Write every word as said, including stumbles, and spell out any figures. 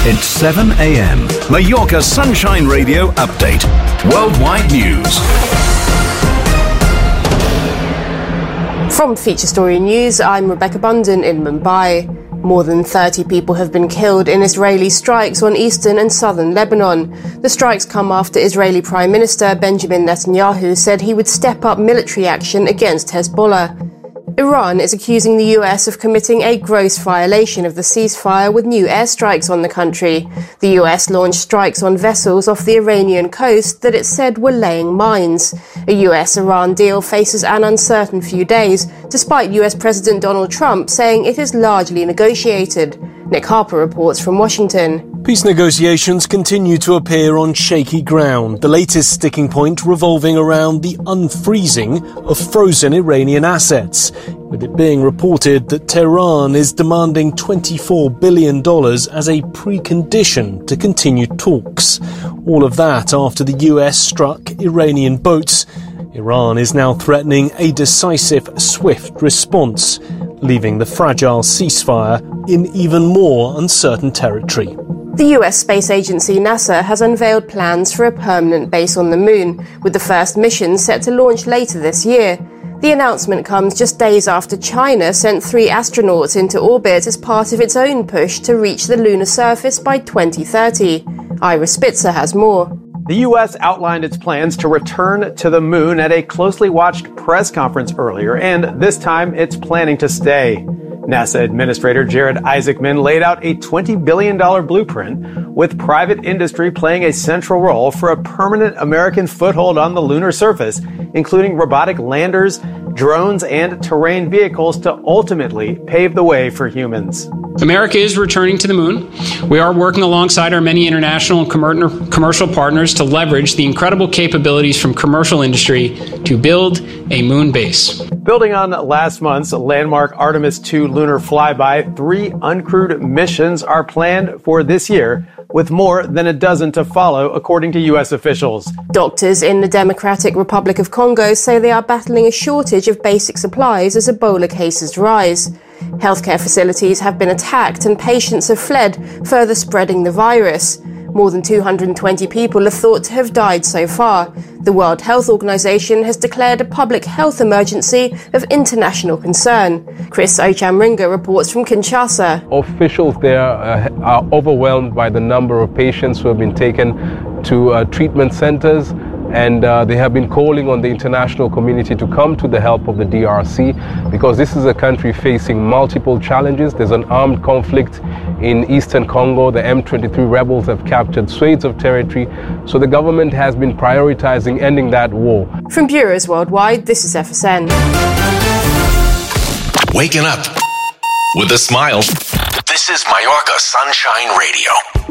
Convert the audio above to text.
It's seven a.m. Mallorca Sunshine Radio Update. Worldwide news. From Feature Story News, I'm Rebecca Bunden in Mumbai. More than thirty people have been killed in Israeli strikes on eastern and southern Lebanon. The strikes come after Israeli Prime Minister Benjamin Netanyahu said he would step up military action against Hezbollah. Iran is accusing the U S of committing a gross violation of the ceasefire with new airstrikes on the country. The U S launched strikes on vessels off the Iranian coast that it said were laying mines. A U S-Iran deal faces an uncertain few days, despite U S President Donald Trump saying it is largely negotiated. Nick Harper reports from Washington. Peace negotiations continue to appear on shaky ground, the latest sticking point revolving around the unfreezing of frozen Iranian assets, with it being reported that Tehran is demanding twenty-four billion dollars as a precondition to continue talks. All of that after the U S struck Iranian boats. Iran is now threatening a decisive, swift response, leaving the fragile ceasefire in even more uncertain territory. The U S space agency NASA has unveiled plans for a permanent base on the moon, with the first mission set to launch later this year. The announcement comes just days after China sent three astronauts into orbit as part of its own push to reach the lunar surface by twenty thirty. Ira Spitzer has more. The U S outlined its plans to return to the moon at a closely watched press conference earlier, and this time it's planning to stay. NASA Administrator Jared Isaacman laid out a twenty billion dollars blueprint, with private industry playing a central role for a permanent American foothold on the lunar surface, including robotic landers, drones, and terrain vehicles to ultimately pave the way for humans. America is returning to the moon. We are working alongside our many international and com- commercial partners to leverage the incredible capabilities from commercial industry to build a moon base. Building on last month's landmark Artemis two lunar flyby, three uncrewed missions are planned for this year, with more than a dozen to follow, according to U S officials. Doctors in the Democratic Republic of Congo say they are battling a shortage of basic supplies as Ebola cases rise. Healthcare facilities have been attacked and patients have fled, further spreading the virus. More than two hundred twenty people are thought to have died so far. The World Health Organization has declared a public health emergency of international concern. Chris Ochamringa reports from Kinshasa. Officials there uh, are overwhelmed by the number of patients who have been taken to uh, treatment centers, and uh, they have been calling on the international community to come to the help of the D R C, because this is a country facing multiple challenges. There's an armed conflict in eastern Congo. The M twenty-three rebels have captured swathes of territory, so the government has been prioritizing ending that war. From Bureaus Worldwide, this is F S N. Waking up with a smile. This is Mallorca Sunshine Radio.